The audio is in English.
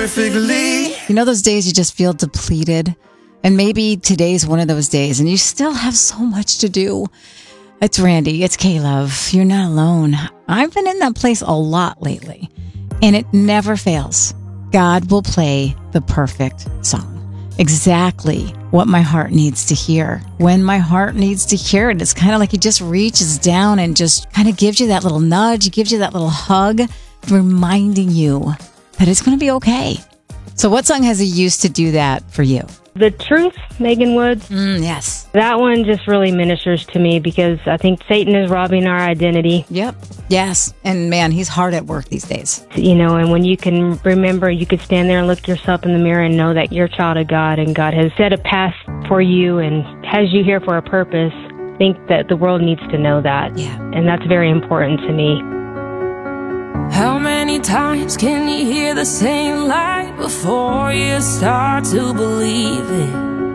perfectly. You know those days you just feel depleted? And maybe today's one of those days and you still have so much to do. It's Randy. It's K-Love. You're not alone. I've been in that place a lot lately. And it never fails. God will play the perfect song. Exactly what my heart needs to hear. When my heart needs to hear it, it's kind of like he just reaches down and just kind of gives you that little nudge, gives you that little hug, reminding you that it's going to be okay. So what song has he used to do that for you? The Truth, Megan Woods. Yes. That one just really ministers to me because I think Satan is robbing our identity. Yep. Yes. And man, he's hard at work these days. You know, and when you can remember, you could stand there and look yourself in the mirror and know that you're a child of God and God has set a path for you and has you here for a purpose. I think that the world needs to know that. Yeah. And that's very important to me. How many times can you hear the same lie before you start to believe it?